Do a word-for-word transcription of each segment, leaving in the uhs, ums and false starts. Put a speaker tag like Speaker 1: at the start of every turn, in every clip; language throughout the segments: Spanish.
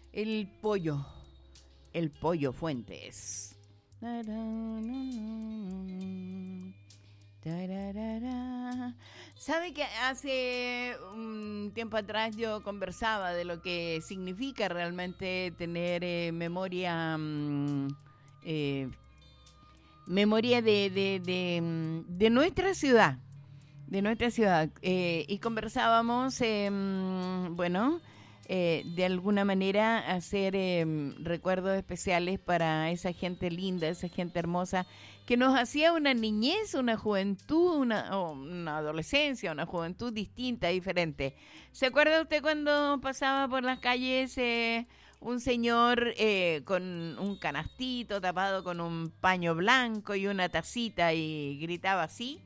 Speaker 1: El pollo, el pollo Fuentes. ¿Sabe que hace un tiempo atrás yo conversaba de lo que significa realmente tener eh, memoria, mm, eh, memoria de, de, de, de nuestra ciudad, de nuestra ciudad, eh, y conversábamos, eh, bueno, eh, de alguna manera hacer eh, recuerdos especiales para esa gente linda, esa gente hermosa, que nos hacía una niñez, una juventud, una, oh, una adolescencia, una juventud distinta, diferente. ¿Se acuerda usted cuando pasaba por las calles eh, un señor eh, con un canastito tapado con un paño blanco y una tacita y gritaba así?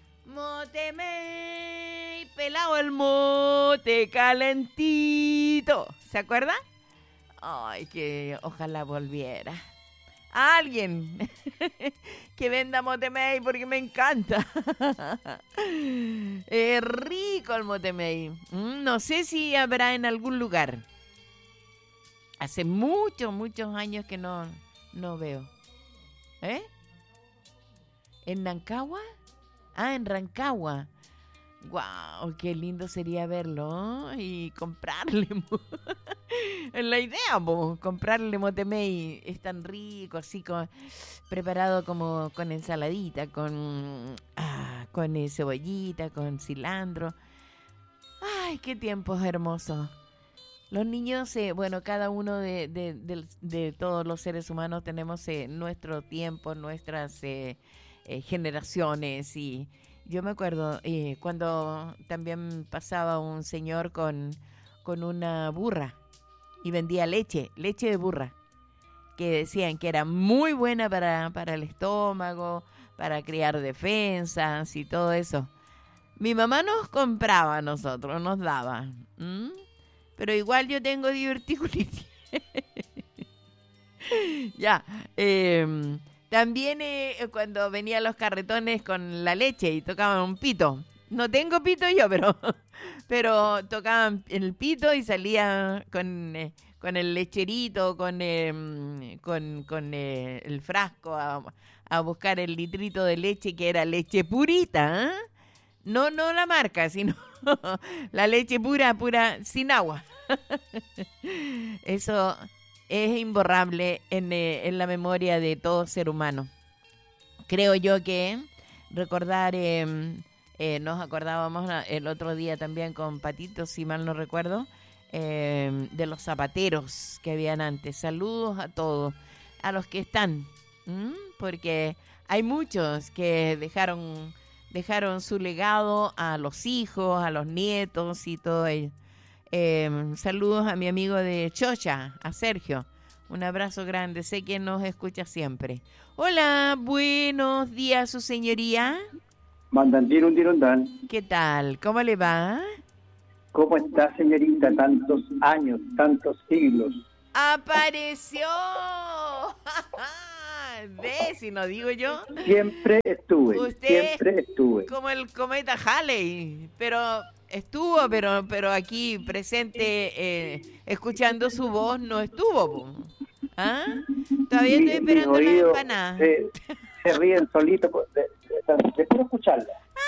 Speaker 1: Móteme, pelado el mote calentito. ¿Se acuerda? Ay, que ojalá volviera. Alguien que venda motemey porque me encanta. Es rico el motemey. No sé si habrá en algún lugar. Hace muchos, muchos años que no, no veo. ¿Eh? ¿En Nancagua? Ah, en Rancagua. Guau, qué lindo sería verlo, ¿eh? Y comprarle. La idea, po, comprarle motemey. Es tan rico, así con, preparado como con ensaladita, con, ah, con eh, cebollita, con cilantro. Ay, qué tiempos hermosos. Los niños, eh, bueno, cada uno de, de, de, de todos los seres humanos tenemos eh, nuestro tiempo, nuestras eh, eh, generaciones. Y yo me acuerdo eh, cuando también pasaba un señor con, con una burra y vendía leche, leche de burra, que decían que era muy buena para, para el estómago, para crear defensas y todo eso. Mi mamá nos compraba a nosotros, nos daba. ¿Mm? Pero igual yo tengo diverticulitis. Ya. Eh, también eh, cuando venían los carretones con la leche y tocaban un pito. No tengo pito yo, pero, pero tocaban el pito y salía con, eh, con el lecherito, con, eh, con, con eh, el frasco a, a buscar el litrito de leche que era leche purita, ¿eh? No, no la marca, sino la leche pura, pura, sin agua. Eso es imborrable en, eh, en la memoria de todo ser humano. Creo yo que recordar, eh, eh, nos acordábamos el otro día también con Patito, si mal no recuerdo, eh, de los zapateros que habían antes. Saludos a todos, a los que están, ¿m? Porque hay muchos que dejaron... dejaron su legado a los hijos, a los nietos y todo ello. Eh, saludos a mi amigo de Chocha, a Sergio. Un abrazo grande, sé que nos escucha siempre. Hola, buenos días, su señoría.
Speaker 2: Mandan un tirondán.
Speaker 1: ¿Qué tal? ¿Cómo le va?
Speaker 2: ¿Cómo está, señorita? Tantos años, tantos siglos.
Speaker 1: ¡Apareció! ¿Ve? Si no digo yo.
Speaker 2: Siempre estuve,
Speaker 1: Usted,
Speaker 2: siempre estuve.
Speaker 1: Como el cometa Halley, pero estuvo, pero pero aquí presente, eh, escuchando su voz, no estuvo. ¿Ah? Todavía estoy esperando las empanadas.
Speaker 2: Se, se ríen solitos de, de, de, de puro escucharla.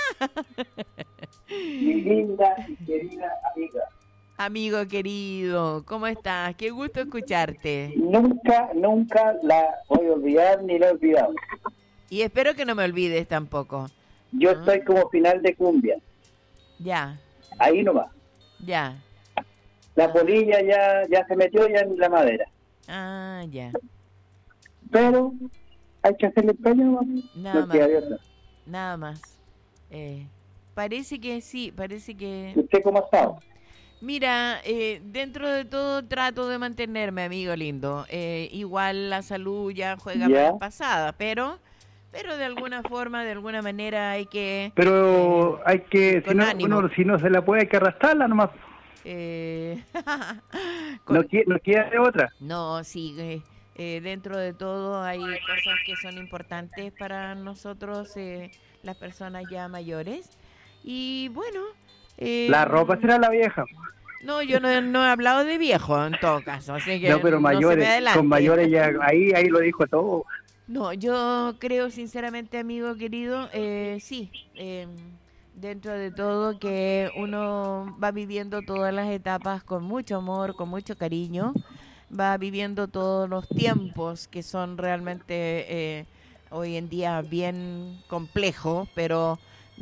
Speaker 2: Mi linda y querida amiga.
Speaker 1: Amigo querido, ¿cómo estás? Qué gusto escucharte.
Speaker 2: Nunca, nunca la voy a olvidar ni la he olvidado.
Speaker 1: Y espero que no me olvides tampoco.
Speaker 2: Yo
Speaker 1: ¿Ah?
Speaker 2: estoy como final de cumbia.
Speaker 1: Ya.
Speaker 2: Ahí nomás.
Speaker 1: Ya.
Speaker 2: La ah. polilla ya, ya se metió ya en la madera.
Speaker 1: Ah, ya.
Speaker 2: Pero hay que hacerle empeño.
Speaker 1: Nada más. Nada más. Eh, parece que sí, parece que...
Speaker 2: ¿Usted cómo ha estado?
Speaker 1: Mira, eh, dentro de todo trato de mantenerme, amigo lindo. Eh, igual la salud ya juega yeah. pasada, pero pero de alguna forma, de alguna manera hay que...
Speaker 2: Pero eh, hay que, si no, bueno, si no se la puede, hay que arrastrarla nomás.
Speaker 1: Eh,
Speaker 2: con, no, quiere, no quiere otra.
Speaker 1: No, sí, eh, eh, dentro de todo hay cosas que son importantes para nosotros, eh, las personas ya mayores. Y bueno...
Speaker 2: Eh, la ropa será la vieja.
Speaker 1: No, yo no, no he hablado de viejo en todo caso, así que
Speaker 2: No, pero
Speaker 1: no se me
Speaker 2: mayores,
Speaker 1: adelante.
Speaker 2: con mayores ya, ahí, ahí lo dijo todo.
Speaker 1: No, yo creo sinceramente, amigo querido, eh, sí, eh, dentro de todo que uno va viviendo todas las etapas con mucho amor, con mucho cariño, va viviendo todos los tiempos que son realmente eh, hoy en día bien complejos, pero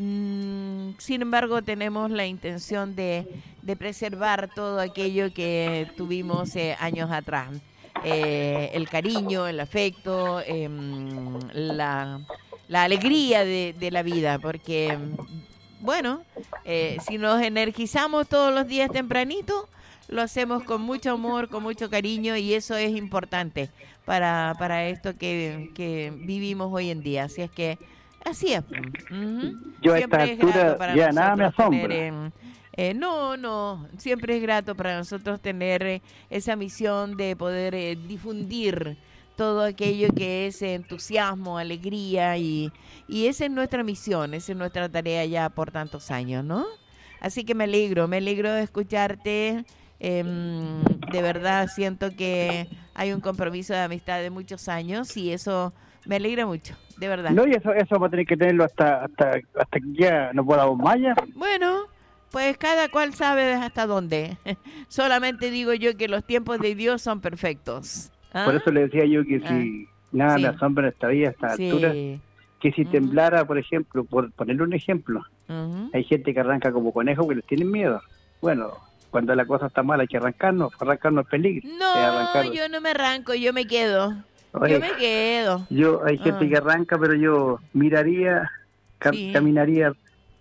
Speaker 1: mm, sin embargo tenemos la intención de, de preservar todo aquello que tuvimos eh, años atrás. Eh, el cariño, el afecto, em, la, la alegría de, de la vida, porque, bueno, eh, si nos energizamos todos los días tempranito, lo hacemos con mucho amor, con mucho cariño, y eso es importante para, para esto que, que vivimos hoy en día. Así es que, así es. Ujú.
Speaker 2: Yo a esta
Speaker 1: Siempre es grato
Speaker 2: altura
Speaker 1: para
Speaker 2: ya nada me
Speaker 1: nosotros
Speaker 2: asombra.
Speaker 1: tener, em, eh, no, no, siempre es grato para nosotros tener eh, esa misión de poder eh, difundir todo aquello que es entusiasmo, alegría, y, y esa es nuestra misión, esa es nuestra tarea ya por tantos años, ¿no? Así que me alegro, me alegro de escucharte. Em, de verdad siento que hay un compromiso de amistad de muchos años y eso me alegra mucho, de verdad.
Speaker 2: No, y eso, eso vamos a tener que tenerlo hasta, hasta, hasta que ya no podamos más ya.
Speaker 1: Bueno, pues cada cual sabe hasta dónde. Solamente digo yo que los tiempos de Dios son perfectos. ¿Ah?
Speaker 2: Por eso le decía yo que
Speaker 1: Ah,
Speaker 2: si nada
Speaker 1: sí.
Speaker 2: me asombra en esta vida, a esta
Speaker 1: Sí.
Speaker 2: altura, que si
Speaker 1: Ujú.
Speaker 2: temblara, por ejemplo, por ponerle un ejemplo,
Speaker 1: Ujú.
Speaker 2: hay gente que arranca como conejo que les tienen miedo. Bueno, cuando la cosa está mala hay que arrancarnos, arrancarnos es peligro. es
Speaker 1: No,
Speaker 2: arrancar.
Speaker 1: yo no me arranco, yo me quedo.
Speaker 2: Oye,
Speaker 1: Yo me quedo.
Speaker 2: yo hay gente
Speaker 1: Ah.
Speaker 2: que arranca, pero yo miraría, ca-
Speaker 1: Sí.
Speaker 2: caminaría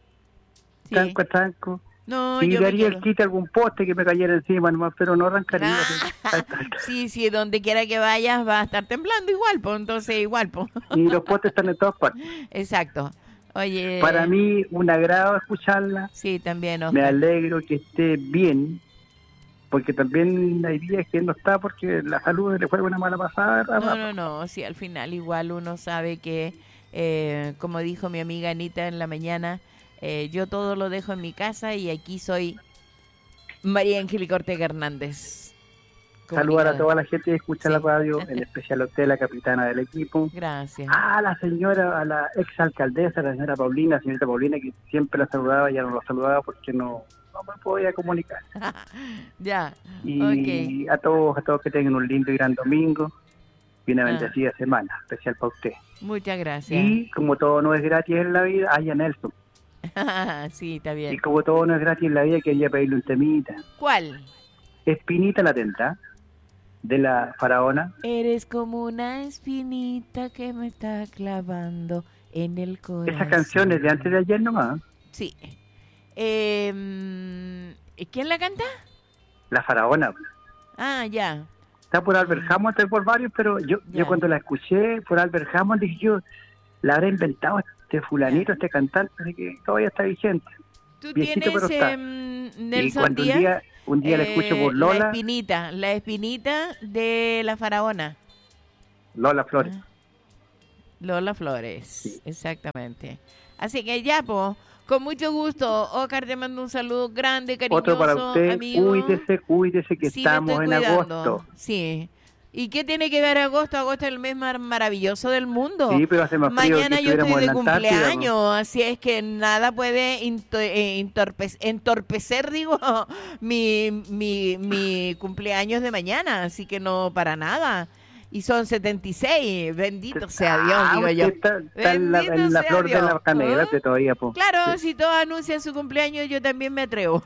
Speaker 1: Sí.
Speaker 2: tranco a tranco,
Speaker 1: No,
Speaker 2: y
Speaker 1: yo me
Speaker 2: daría el
Speaker 1: quedo.
Speaker 2: quite a algún poste que me cayera encima nomás, pero no arrancaría.
Speaker 1: Ah, sí, sí, donde quiera que vayas va a estar temblando igual, pues entonces igual, pues.
Speaker 2: Y los postes están en todas partes.
Speaker 1: Exacto. Oye.
Speaker 2: Para mí, un agrado escucharla.
Speaker 1: Sí, también,
Speaker 2: Me
Speaker 1: Oscar.
Speaker 2: alegro que esté bien, porque también hay días que no está porque la salud le fue una mala pasada.
Speaker 1: No,
Speaker 2: ¿verdad?
Speaker 1: no, no, sí, al final igual uno sabe que, eh, como dijo mi amiga Anita en la mañana, eh, yo todo lo dejo en mi casa y aquí soy María Angélica Ortega Hernández.
Speaker 2: Saludar a
Speaker 1: comunicadora.
Speaker 2: toda la gente que escucha
Speaker 1: Sí.
Speaker 2: la radio, en especial a usted, la capitana del equipo.
Speaker 1: Gracias.
Speaker 2: A la señora, a la ex alcaldesa, la señora Paulina, señorita Paulina, que siempre la saludaba, ya no la saludaba porque no, no me podía comunicar.
Speaker 1: Ya,
Speaker 2: Y
Speaker 1: ok.
Speaker 2: a todos, a todos que tengan un lindo y gran domingo y una
Speaker 1: Ah.
Speaker 2: bendecida semana, especial para usted.
Speaker 1: Muchas gracias.
Speaker 2: Y como todo no es gratis en la vida, haya Nelson.
Speaker 1: Sí, está
Speaker 2: Y
Speaker 1: bien.
Speaker 2: como todo no es gratis en la vida, quería pedirle un temita.
Speaker 1: ¿Cuál?
Speaker 2: Espinita la tendrá, de la faraona.
Speaker 1: Eres como una espinita que me está clavando en el corazón.
Speaker 2: Esas canciones de antes de ayer nomás.
Speaker 1: Sí. Eh, ¿Quién la canta?
Speaker 2: La faraona.
Speaker 1: Ah, ya.
Speaker 2: Está por Albert Hammond, está por varios, pero yo,
Speaker 1: Ya.
Speaker 2: yo cuando la escuché por Albert Hammond dije yo, la habrá inventado este fulanito,
Speaker 1: Ya.
Speaker 2: este cantante, así que todavía está vigente.
Speaker 1: ¿Tú
Speaker 2: Viejito,
Speaker 1: tienes,
Speaker 2: pero está.
Speaker 1: em,
Speaker 2: Y
Speaker 1: Nelson
Speaker 2: cuando un
Speaker 1: Díaz?
Speaker 2: día, un día la escucho
Speaker 1: Eh,
Speaker 2: por
Speaker 1: La
Speaker 2: Lola,
Speaker 1: espinita, la espinita de la faraona.
Speaker 2: Lola Flores.
Speaker 1: Ah, Lola Flores,
Speaker 2: Sí.
Speaker 1: exactamente. Así que ya, pues, con mucho gusto, Oscar, te mando un saludo grande, cariñoso,
Speaker 2: Otro para usted,
Speaker 1: amigo.
Speaker 2: cuídese, cuídese que
Speaker 1: Sí, me
Speaker 2: estamos
Speaker 1: estoy
Speaker 2: en
Speaker 1: cuidando.
Speaker 2: agosto.
Speaker 1: Sí. ¿Y qué tiene que ver agosto? Agosto es el mes más maravilloso del mundo.
Speaker 2: Sí, pero hace más frío
Speaker 1: Mañana
Speaker 2: que
Speaker 1: yo estoy
Speaker 2: estuviéramos en
Speaker 1: de
Speaker 2: la Antártida, ¿no?
Speaker 1: cumpleaños, así es que nada puede into- eh, entorpe- entorpecer, digo, mi, mi, mi cumpleaños de mañana, así que no para nada. Y son setenta y seis, bendito sea Dios,
Speaker 2: Ah,
Speaker 1: digo
Speaker 2: usted
Speaker 1: yo.
Speaker 2: Está, está en la,
Speaker 1: Bendito
Speaker 2: en la
Speaker 1: sea
Speaker 2: flor de
Speaker 1: Dios.
Speaker 2: la canela
Speaker 1: ¿Ah?
Speaker 2: usted todavía, po.
Speaker 1: Claro,
Speaker 2: Sí.
Speaker 1: si todos anuncian su cumpleaños, yo también me atrevo.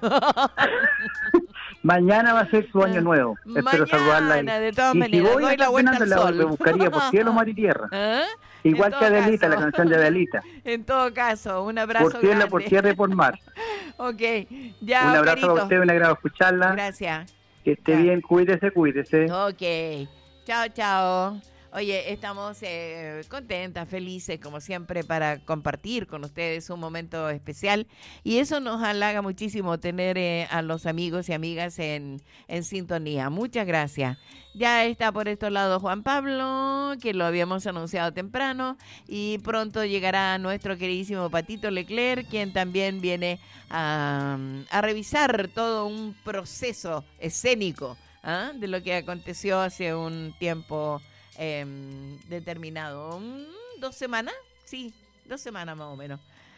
Speaker 2: Mañana va a ser su año nuevo. Espero saludarla.
Speaker 1: Mañana, de todas
Speaker 2: y
Speaker 1: maneras,
Speaker 2: si voy
Speaker 1: doy
Speaker 2: a
Speaker 1: la vuelta al
Speaker 2: Fernando, la
Speaker 1: sol.
Speaker 2: la buscaría por cielo, mar y tierra.
Speaker 1: ¿Ah?
Speaker 2: Igual
Speaker 1: En
Speaker 2: que
Speaker 1: todo
Speaker 2: Adelita,
Speaker 1: caso.
Speaker 2: la canción de Adelita.
Speaker 1: En todo caso, un abrazo
Speaker 2: Por cielo,
Speaker 1: grande.
Speaker 2: por tierra y por mar.
Speaker 1: Ok, ya,
Speaker 2: Un abrazo
Speaker 1: Oscarito.
Speaker 2: para usted, un agrado escucharla.
Speaker 1: Gracias.
Speaker 2: Que esté
Speaker 1: Ya.
Speaker 2: bien, cuídese, cuídese.
Speaker 1: Ok, chao, chao. Oye, estamos eh, contentas, felices, como siempre, para compartir con ustedes un momento especial. Y eso nos halaga muchísimo tener eh, a los amigos y amigas en, en sintonía. Muchas gracias. Ya está por estos lados Juan Pablo, que lo habíamos anunciado temprano. Y pronto llegará nuestro queridísimo Patito Leclerc, quien también viene a, a revisar todo un proceso escénico, ¿ah?, de lo que aconteció hace un tiempo Eh, determinado. Mm, ¿Dos semanas? Sí, dos semanas más o menos.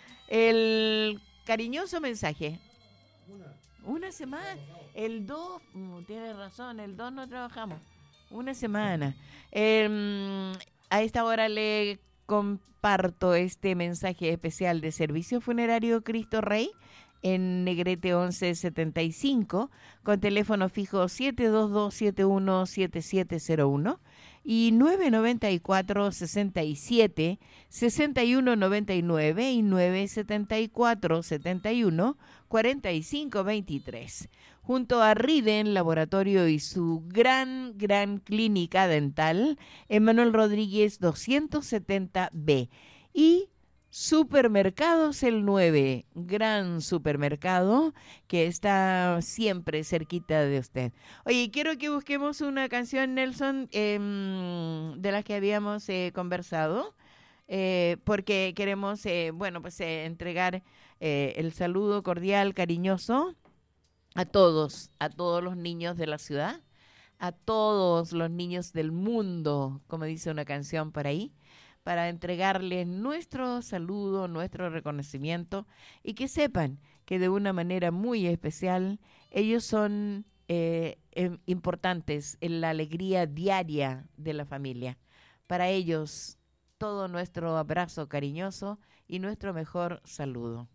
Speaker 1: El cariñoso mensaje. Una. Una semana. El dos, mm, tienes razón, el dos no trabajamos. Una semana. Eh, a esta hora le comparto este mensaje especial de Servicio Funerario Cristo Rey en Negrete once setenta y cinco, con teléfono fijo siete dos dos siete uno siete siete cero uno y nueve nueve cuatro sesenta y siete sesenta y uno noventa y nueve y nueve setenta y cuatro setenta y uno cuarenta y cinco veintitrés. Junto a Riden Laboratorio y su gran, gran clínica dental, Emanuel Rodríguez doscientos setenta B. Y Supermercados El nueve, gran supermercado que está siempre cerquita de usted. Oye, quiero que busquemos una canción, Nelson, eh, de las que habíamos eh, conversado, eh, porque queremos, eh, bueno, pues eh, entregar eh, el saludo cordial, cariñoso a todos, a todos los niños de la ciudad, a todos los niños del mundo, como dice una canción por ahí, para entregarles nuestro saludo, nuestro reconocimiento y que sepan que de una manera muy especial ellos son eh, eh, importantes en la alegría diaria de la familia. Para ellos, todo nuestro abrazo cariñoso y nuestro mejor saludo.